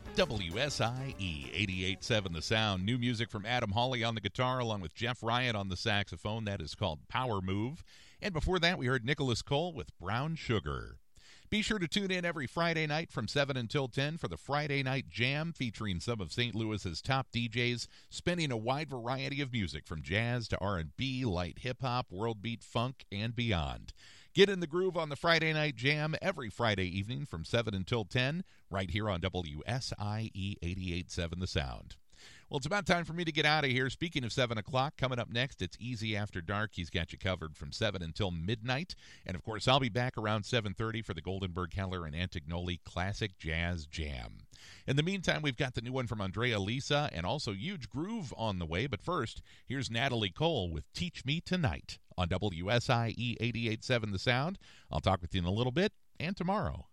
WSIE 88.7 The Sound. New music from Adam Hawley on the guitar along with Jeff Ryan on the saxophone. That is called Power Move. And before that, we heard Nicholas Cole with Brown Sugar. Be sure to tune in every Friday night from 7 until 10 for the Friday Night Jam, featuring some of St. Louis's top DJs, spinning a wide variety of music from jazz to R&B, light hip-hop, world beat, funk, and beyond. Get in the groove on the Friday Night Jam every Friday evening from 7 until 10, right here on WSIE 88.7 The Sound. Well, it's about time for me to get out of here. Speaking of 7 o'clock, coming up next, it's Easy After Dark. He's got you covered from 7 until midnight. And, of course, I'll be back around 7:30 for the Goldenberg, Keller, and Antignoli Classic Jazz Jam. In the meantime, we've got the new one from Andrea Lisa and also Huge Groove on the way. But first, here's Natalie Cole with Teach Me Tonight on WSIE 88.7 The Sound. I'll talk with you in a little bit and tomorrow.